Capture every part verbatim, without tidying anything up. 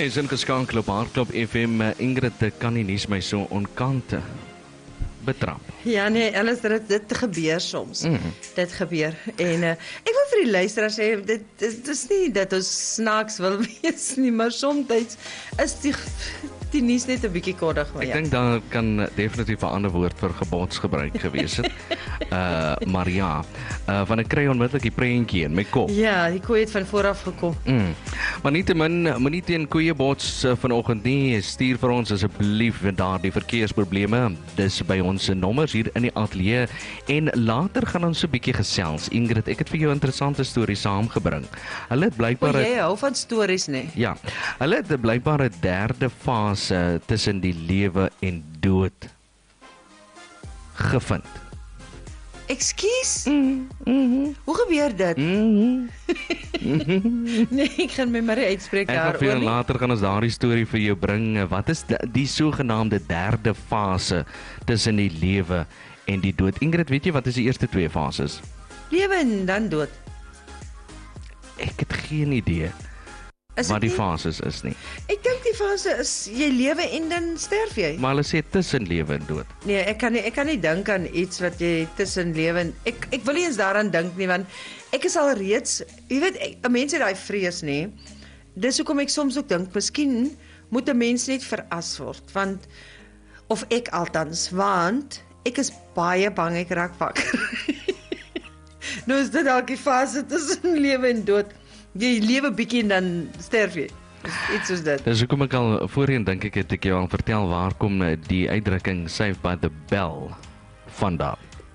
En sin geskakel op Hardklop F M, Ingrid kan nie nuus my so onkante betrap. Ja nee, alles dit, dit gebeur soms. Mm. Dit gebeur. En uh, ek wil vir die luisteraars sê, dit, dit is nie dat ons snaaks wil wees nie, maar soms is die, die nuus net 'n bietjie koddig. Ek ja. dink daar kan definitief 'n ander woord vir gebodsgebruik gewees het. uh, maar ja, uh, want ek kry onmiddellik die prentjie in my kop. Ja, die koei het van vooraf gekom. Mm. Maar nietemin, moenie teen koeiebots uh, vanoggend nie, stuur vir ons asseblief daardie verkeersprobleme. Dis by ons nommers hier in die ateljee en later gaan ons so 'n bietjie gesels. Ingrid, ek het vir jou 'n interessante storie saamgebring. Hulle het blykbaar O, jy hou van stories, nee. Ja, hulle het blykbaar 'n derde fase tussen die lewe en dood gevind. Ekskuus? Mm, mm, Hoe gebeur dit? mm. Nee, ek gaan my maar nie uitspreek Ek gaan vir daaroor jou nie. later gaan ons daardie storie vir jou bring. Wat is die, die sogenaamde derde fase tussen die lewe en die dood? Ingrid, weet jy wat is die eerste twee fases? Lewe en dan dood. Ek het geen idee Is wat dit die nie? fases is nie. Ek dink die fase is jy lewe en dan sterf jy. Maar hulle sê tussen lewe en dood. Nee, ek kan nie ek kan nie dink aan iets wat jy tussen lewe en ek ek wil nie eens daaraan dink nie, want ek is al reeds, jy weet, ek- 'n mens het daai vrees, nê. Dis hoekom ek soms ook dink, miskien moet 'n mens net veras word, want of ek althans, want ek is baie bang ek raak wakker. Nou is dit dalk die fase tussen lewe en dood. Jy lewe bietjie en dan sterf jy. Dis iets soos dit. Dis hoekom ek al voorheen dink ek het ek jou al vertel waar kom eh, die uitdrukking Saved by the Bell vandaan.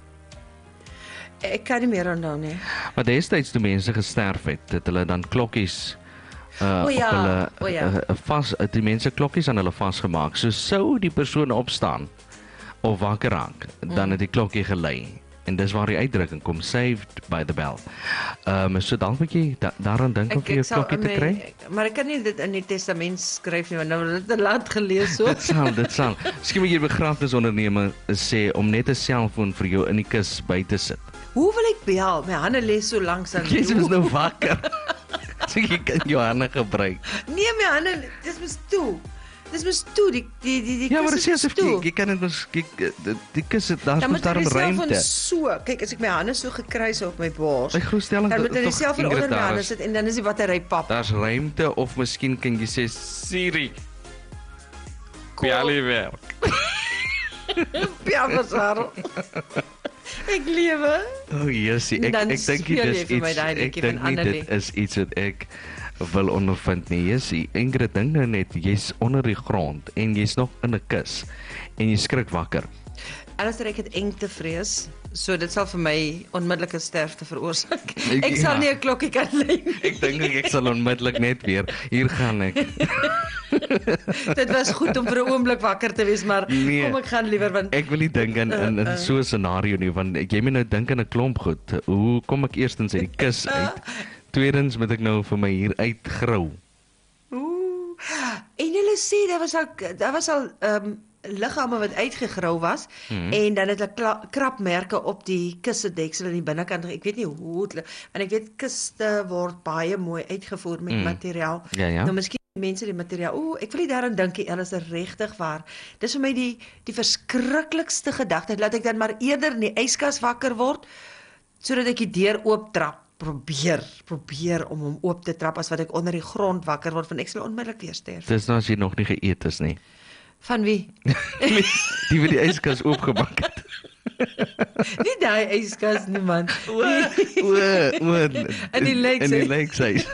Ek kan nie meer onthou nie. Maar destyds toe mense gesterf het, het hulle dan klokkies uh, O ja, op hulle o ja. uh, vas, uh, die mense klokkies aan hulle vasgemaak. So sou die persoon opstaan of wakker raak, dan het die klokkie gelei. En dis waar die uitdrukking kom, Saved by the Bell. Ehm um, so dan moet jy da daaraan dink om vir jou sal klokkie te my- kry. Maar ek kan nie dit in die testament skryf nie, want nou het dit te laat gelees so. Dit sal, dit sal. Miskien moet jy 'n begrafnisondernemer sê om net 'n selfoon vir jou in die kus by te sit. Hoe wil ek bel? My hande lê so langs aan. Jy is nou wakker. So jy kan jou hande gebruik. Nee, my hande, dis mos toe. Dis mos toe, die die die die Ja, maar kus sê is asof toe. jy, jy kan dit mos die, die kus het daar Dan moet moet daar ek die selfoon ruimte. so, kyk, as ek my hande so gekruis op my bors, Ek glo stelling dan moet ek die tog selfoon Ingrid, onder my daar hande is- sit en dan is die battery pap. Daar's ruimte of miskien kan jy sê Siri, bel die werk. Ja, Sarah. Ek lewe. O, oh, Jessie, ek Dan ek dink speel dit jy is vir my iets daai ek liedjie dink van nie dit Annelie. is iets wat ek wil ondervind nie. Jessie, Ingrid dink nou net jy's onder die grond en jy's nog in 'n kus en jy skrik wakker. Alles ek het engte vrees, so dit sal vir my onmiddellike sterfte veroorsaak. Ek- Ek sal ja. nie 'n klokkie kan lei nie. Ek dink ek, ek sal onmiddellik net weer hier gaan ek. Dit was goed om vir 'n oomblik wakker te wees, maar Nee. kom ek gaan liewer want Ek wil nie dink in in, in so 'n scenario nie, want jy moet nou dink aan 'n klomp goed. Hoe kom ek eerstens uit die kus uit? Tweedens moet ek nou vir my hier uitgrou. Ooh. En hulle sê daar was al daar was al ehm um, liggame wat uitgegrou was Mhm. en dan het hulle kla- krapmerke op die kussedeksel aan die binnekant. Ek weet nie hoe het hulle, want ek weet kuste word baie mooi uitgevoer met Mhm. materiaal. Ja, ja. Nou miskien mense die materiaal. Ooh, ek wil nie daaraan dink nie, alles is regtig waar. Dis vir my die die verskriklikste gedagte. Laat ek dan maar eerder in die yskas wakker word sodat ek die deur oop trap. Probeer, probeer om hom oop te trap as wat ek onder die grond wakker word, want ek sal onmiddellik weer sterf. Dis nou as jy nog nie geëet is nie. Van wie? Die wat die yskas oopgemaak het. Nie daai yskas nie, man. O, o, o. In die lakes, In die hè? lakeshuis.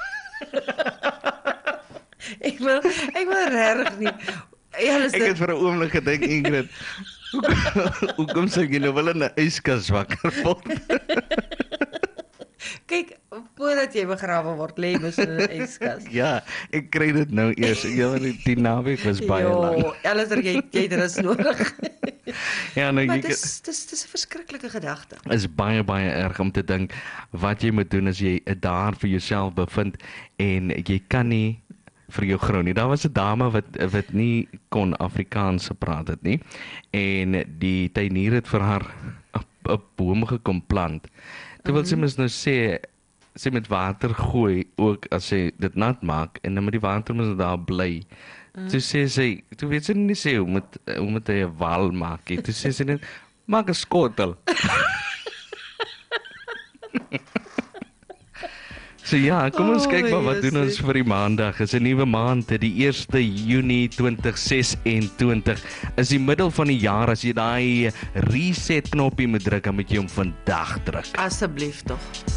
Ek wil ek wil regtig nie. Ja, dis Ek het vir 'n oomblik gedink, Ingrid, hoekom hoekom sou jy nou wel in 'n yskas wakker word? kyk, voordat jy begrawe word, lê mos in 'n yskas. Ja, ek kry dit nou eers. Ja, want die, die naweek was baie lank. Jo, alles er jy jy het rus nodig. Ja, nou Maar jy dis dis dis 'n verskriklike gedagte. is baie baie erg om te dink wat jy moet doen as jy daar vir jouself bevind en jy kan nie vir jou grou nie. Daar was 'n dame wat wat nie kon Afrikaans gepraat het nie en die tuinier het vir haar 'n 'n boom gekom plant. Terwyl sy mens nou sê sy met water gooi ook as sy dit nat maak en dan met die water moet daar bly. Mm. Toe sê sy, toe weet sy nie sê hoe moet hoe moet hy 'n wal maak nie. Toe sê sy net maak 'n skottel. So ja, kom ons Oh, kyk maar wat doen ons Jesus. vir die maandag. Is 'n nuwe maand, die eerste Junie twintig ses-en-twintig. Is die middel van die jaar. As jy daai reset knoppie moet druk, dan moet jy hom vandag druk. Asseblief tog.